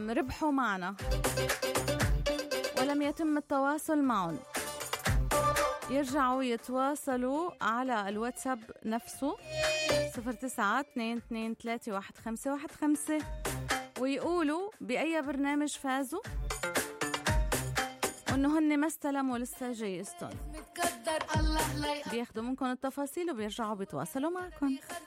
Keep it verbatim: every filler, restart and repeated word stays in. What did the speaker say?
ربحوا معنا ولم يتم التواصل معهم، يرجعوا يتواصلوا على الواتساب نفسه صفر تسعة اثنين اثنين ثلاثة واحد خمسة واحد خمسة ويقولوا بأي برنامج فازوا وإنه هن ما استلموا لسه جايزتهم. بياخدوا منكم التفاصيل وبيرجعوا بيتواصلوا معكم.